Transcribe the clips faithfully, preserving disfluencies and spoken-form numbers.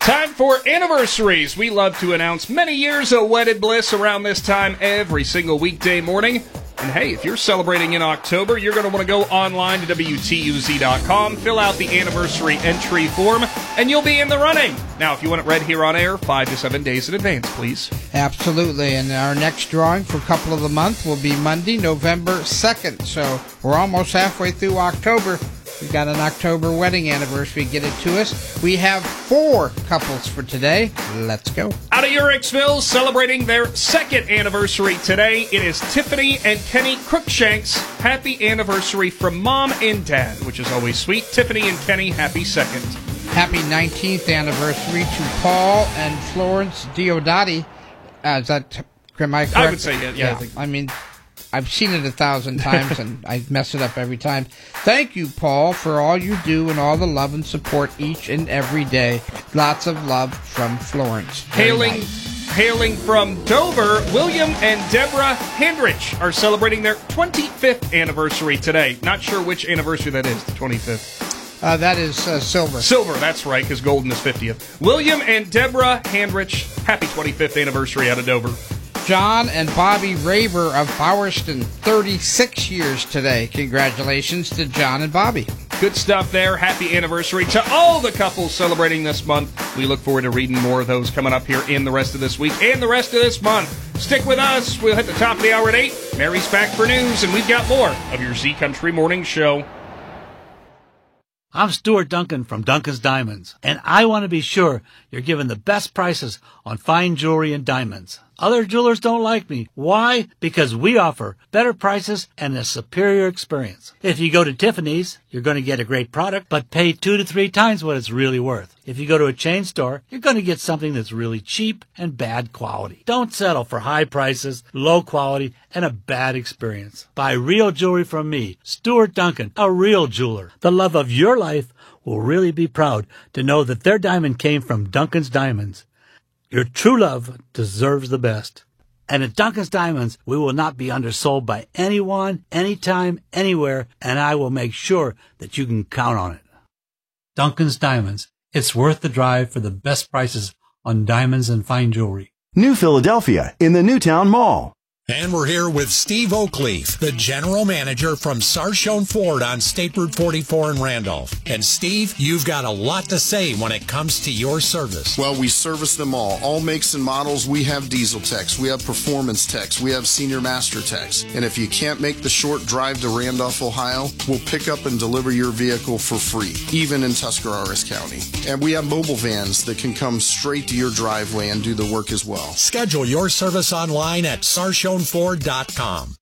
Time for anniversaries. We love to announce many years of wedded bliss around this time every single weekday morning. And hey, if you're celebrating in October, you're going to want to go online to W T U Z dot com, fill out the anniversary entry form, and you'll be in the running. Now, if you want it read here on air, five to seven days in advance, please. Absolutely. And our next drawing for couple of the month will be Monday, November second. So we're almost halfway through October. We've got an October wedding anniversary. Get it to us. We have four couples for today. Let's go. Out of Uricksville, celebrating their second anniversary today, it is Tiffany and Kenny Crookshanks. Happy anniversary from Mom and Dad, which is always sweet. Tiffany and Kenny, happy second. Happy nineteenth anniversary to Paul and Florence Diodati. Uh, is that, am I correct? I would say, yeah. yeah, yeah I, think. I mean... I've seen it a thousand times, and I mess it up every time. Thank you, Paul, for all you do and all the love and support each and every day. Lots of love from Florence. Hailing, nice. hailing from Dover, William and Deborah Handrich are celebrating their twenty-fifth anniversary today. Not sure which anniversary that is, the twenty-fifth. Uh, that is uh, silver. Silver, that's right, because golden is fiftieth. William and Deborah Handrich, happy twenty-fifth anniversary out of Dover. John and Bobby Raver of Bowerston, thirty-six years today. Congratulations to John and Bobby. Good stuff there. Happy anniversary to all the couples celebrating this month. We look forward to reading more of those coming up here in the rest of this week and the rest of this month. Stick with us. We'll hit the top of the hour at eight. Mary's back for news, and we've got more of your Z Country Morning Show. I'm Stuart Duncan from Duncan's Diamonds, and I want to be sure you're given the best prices on fine jewelry and diamonds. Other jewelers don't like me. Why? Because we offer better prices and a superior experience. If you go to Tiffany's, you're going to get a great product, but pay two to three times what it's really worth. If you go to a chain store, you're going to get something that's really cheap and bad quality. Don't settle for high prices, low quality, and a bad experience. Buy real jewelry from me, Stuart Duncan, a real jeweler. The love of your life will really be proud to know that their diamond came from Duncan's Diamonds. Your true love deserves the best. And at Duncan's Diamonds, we will not be undersold by anyone, anytime, anywhere, and I will make sure that you can count on it. Duncan's Diamonds. It's worth the drive for the best prices on diamonds and fine jewelry. New Philadelphia in the Newtown Mall. And we're here with Steve Oakleaf, the general manager from Sarshone Ford on State Route forty-four in Randolph. And Steve, you've got a lot to say when it comes to your service. Well, we service them all. All makes and models. We have diesel techs. We have performance techs. We have senior master techs. And if you can't make the short drive to Randolph, Ohio, we'll pick up and deliver your vehicle for free, even in Tuscarawas County. And we have mobile vans that can come straight to your driveway and do the work as well. Schedule your service online at sarshone ford dot com.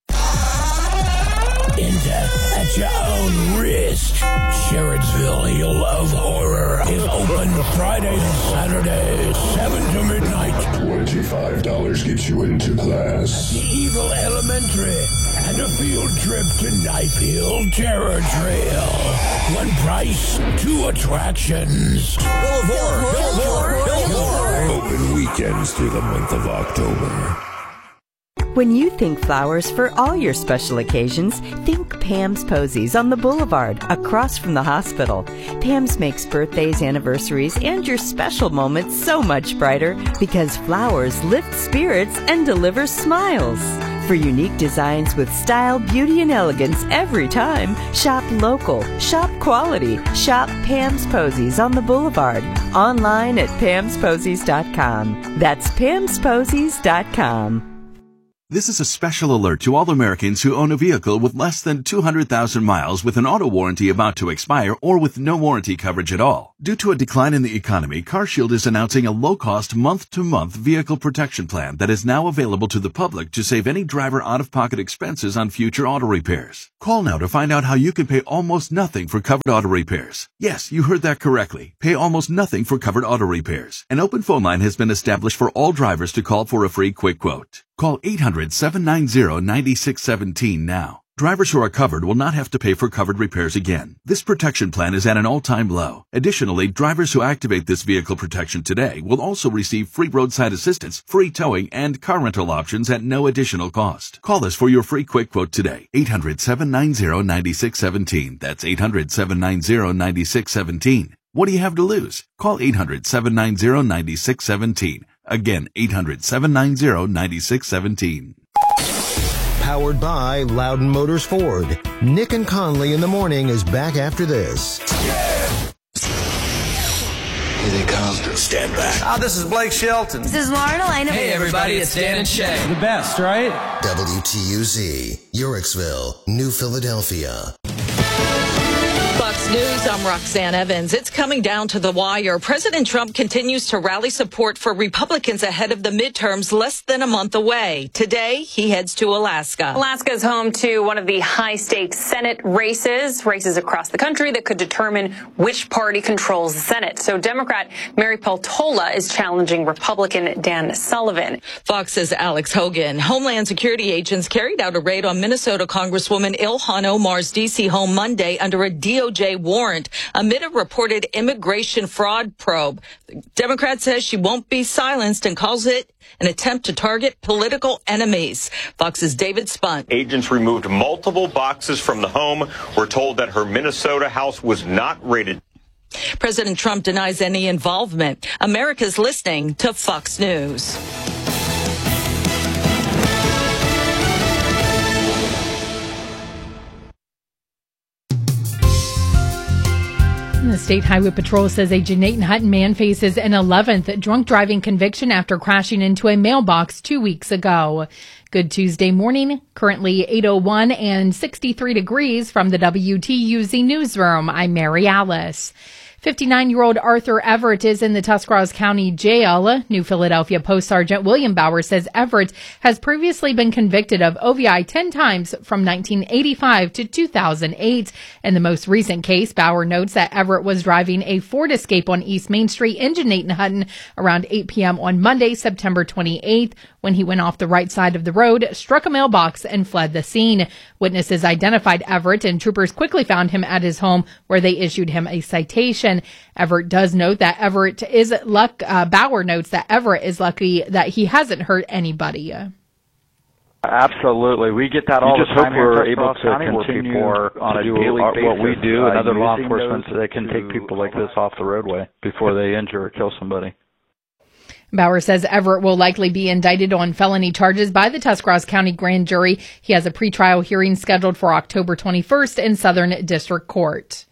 Into at your own risk. Sherrodsville Hill of Horror is open Fridays and Saturdays, seven to midnight. twenty-five dollars gets you into class. The Evil Elementary and a field trip to Knife Hill Terror Trail. One price, two attractions. Hill of Horror, Hill of Horror, Hill of Horror. Open weekends through the month of October. When you think flowers for all your special occasions, think Pam's Posies on the Boulevard, across from the hospital. Pam's makes birthdays, anniversaries, and your special moments so much brighter because flowers lift spirits and deliver smiles. For unique designs with style, beauty, and elegance every time, shop local, shop quality, shop Pam's Posies on the Boulevard. Online at pams posies dot com. That's pams posies dot com. This is a special alert to all Americans who own a vehicle with less than two hundred thousand miles with an auto warranty about to expire or with no warranty coverage at all. Due to a decline in the economy, CarShield is announcing a low-cost month-to-month vehicle protection plan that is now available to the public to save any driver out-of-pocket expenses on future auto repairs. Call now to find out how you can pay almost nothing for covered auto repairs. Yes, you heard that correctly. Pay almost nothing for covered auto repairs. An open phone line has been established for all drivers to call for a free quick quote. Call eight hundred, seven nine zero, nine six one seven now. Drivers who are covered will not have to pay for covered repairs again. This protection plan is at an all-time low. Additionally, drivers who activate this vehicle protection today will also receive free roadside assistance, free towing, and car rental options at no additional cost. Call us for your free quick quote today. eight hundred, seven nine zero, nine six one seven. That's eight hundred, seven nine zero, nine six one seven. What do you have to lose? Call eight hundred, seven nine zero, nine six one seven. Again, eight hundred, seven nine zero, nine six one seven. Powered by Loudon Motors Ford. Nick and Conley in the morning is back after this. Here they come. Stand back. Ah, this is Blake Shelton. This is Lauren Elena. Hey, everybody, it's Dan and Shay. The best, right? W T U Z, Uricksville, New Philadelphia. Fox News, I'm Roxanne Evans. It's coming down to the wire. President Trump continues to rally support for Republicans ahead of the midterms less than a month away. Today, he heads to Alaska. Alaska is home to one of the high-stakes Senate races, races across the country that could determine which party controls the Senate. So Democrat Mary Peltola is challenging Republican Dan Sullivan. Fox's Alex Hogan. Homeland Security agents carried out a raid on Minnesota Congresswoman Ilhan Omar's D C home Monday under a D O J warrant amid a reported immigration fraud probe. The Democrat says she won't be silenced and calls it an attempt to target political enemies. Fox's David Spunt. Agents removed multiple boxes from the home. We're told that her Minnesota house was not raided. President Trump denies any involvement. America's listening to Fox News. The State Highway Patrol says a Jeanette Hutton man faces an eleventh drunk driving conviction after crashing into a mailbox two weeks ago. Good Tuesday morning, currently eight oh one and sixty-three degrees from the W T U Z newsroom. I'm Mary Alice. fifty-nine-year-old Arthur Everett is in the Tuscarawas County Jail. New Philadelphia Post Sergeant William Bauer says Everett has previously been convicted of O V I ten times from nineteen eighty-five to two thousand eight. In the most recent case, Bauer notes that Everett was driving a Ford Escape on East Main Street in Jeanette Hutton around eight p.m. on Monday, September twenty-eighth, when he went off the right side of the road, struck a mailbox, and fled the scene. Witnesses identified Everett, and troopers quickly found him at his home, where they issued him a citation. Everett does note that Everett is luck. Uh, Bauer notes that Everett is lucky that he hasn't hurt anybody. Absolutely, we get that all the time here. We're able to continue on a daily basis what we do, and other law enforcement that can take people like this off the roadway before they injure or kill somebody. Bauer says Everett will likely be indicted on felony charges by the Tuscarawas County Grand Jury. He has a pretrial hearing scheduled for October twenty-first in Southern District Court.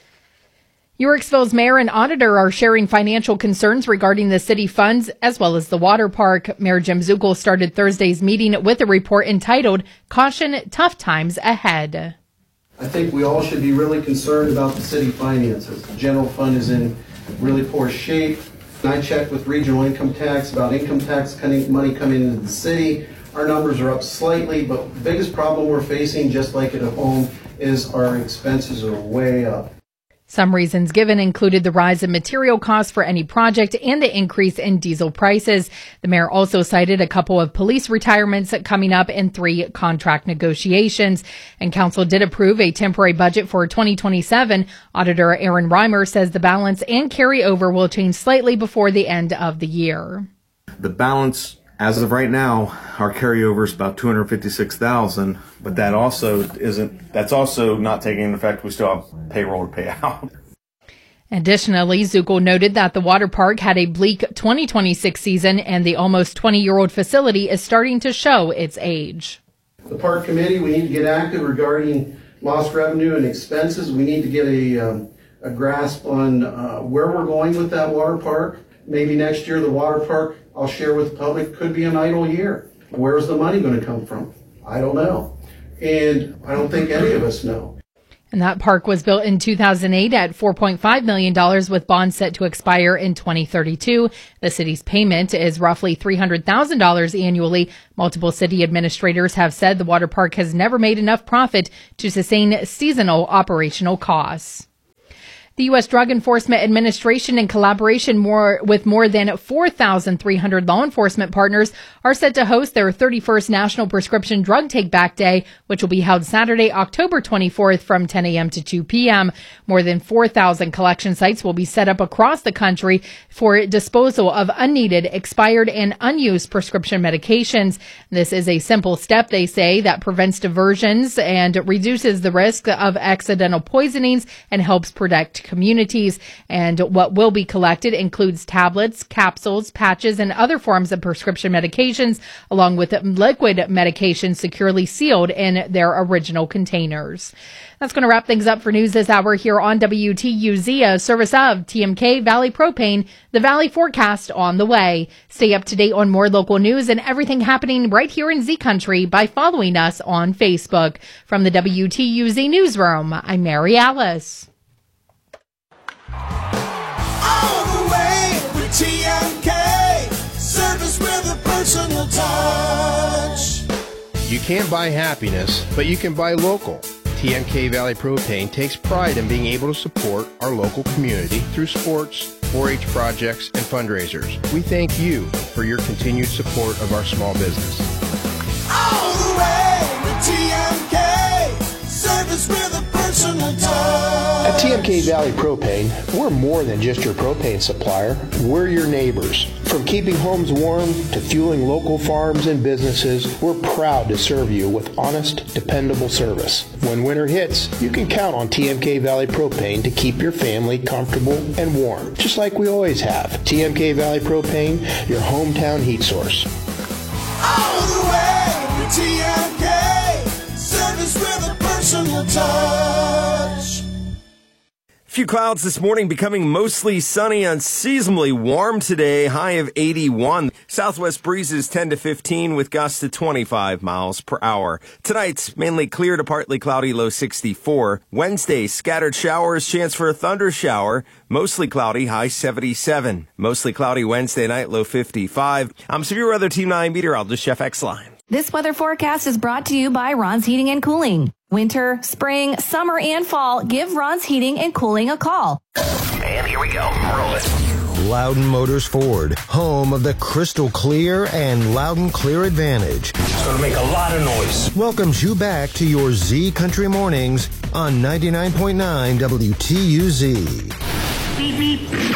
Uricksville's mayor and auditor are sharing financial concerns regarding the city funds as well as the water park. Mayor Jim Zuckel started Thursday's meeting with a report entitled Caution Tough Times Ahead. I think we all should be really concerned about the city finances. The general fund is in really poor shape. I checked with regional income tax about income tax money coming into the city. Our numbers are up slightly, but the biggest problem we're facing, just like at home, is our expenses are way up. Some reasons given included the rise in material costs for any project and the increase in diesel prices. The mayor also cited a couple of police retirements coming up and three contract negotiations. And council did approve a temporary budget for twenty twenty-seven. Auditor Aaron Reimer says the balance and carryover will change slightly before the end of the year. The balance, as of right now, our carryover is about two hundred fifty-six thousand dollars, but that also isn't, that's also not taking into effect, we still have payroll to pay out. Additionally, Zuckel noted that the water park had a bleak twenty twenty-six season and the almost twenty-year-old facility is starting to show its age. The park committee, we need to get active regarding lost revenue and expenses. We need to get a, um, a grasp on uh, where we're going with that water park. Maybe next year the water park, I'll share with the public, could be an idle year. Where's the money going to come from? I don't know. And I don't think any of us know. And that park was built in two thousand eight at four point five million dollars with bonds set to expire in twenty thirty-two. The city's payment is roughly three hundred thousand dollars annually. Multiple city administrators have said the water park has never made enough profit to sustain seasonal operational costs. The U S Drug Enforcement Administration, in collaboration more with more than four thousand three hundred law enforcement partners, are set to host their thirty-first National Prescription Drug Take Back Day, which will be held Saturday, October twenty-fourth from ten a.m. to two p.m. More than four thousand collection sites will be set up across the country for disposal of unneeded, expired, and unused prescription medications. This is a simple step, they say, that prevents diversions and reduces the risk of accidental poisonings and helps protect select communities. And what will be collected includes tablets, capsules, patches, and other forms of prescription medications, along with liquid medications securely sealed in their original containers. That's going to wrap things up for news this hour here on W T U Z, a service of T M K Valley Propane. The Valley forecast on the way. Stay up to date on more local news and everything happening right here in Z Country by following us on Facebook. From the W T U Z Newsroom, I'm Mary Alice. All the way with T M K, service with a personal touch. You can't buy happiness, but you can buy local. T M K Valley Propane takes pride in being able to support our local community through sports, four H projects, and fundraisers. We thank you for your continued support of our small business. All the way with T M K, service with a personal touch. At T M K Valley Propane, we're more than just your propane supplier. We're your neighbors. From keeping homes warm to fueling local farms and businesses, we're proud to serve you with honest, dependable service. When winter hits, you can count on T M K Valley Propane to keep your family comfortable and warm, just like we always have. T M K Valley Propane, your hometown heat source. All the way with T M K, service with a personal touch. Few clouds this morning, becoming mostly sunny, unseasonably warm today, high of eighty-one. Southwest breezes ten to fifteen with gusts to twenty-five miles per hour. Tonight's mainly clear to partly cloudy, low sixty-four. Wednesday, scattered showers, chance for a thunder shower, mostly cloudy, high seventy-seven. Mostly cloudy Wednesday night, low fifty-five. I'm Severe Weather Team nine meteorologist Jeff Exline. This weather forecast is brought to you by Ron's Heating and Cooling. Winter, spring, summer, and fall, give Ron's Heating and Cooling a call. And here we go. Roll it. Loudon Motors Ford, home of the crystal clear and Loudon Clear Advantage. It's going to make a lot of noise. Welcomes you back to your Z Country Mornings on ninety-nine point nine W T U Z. Beep, beep.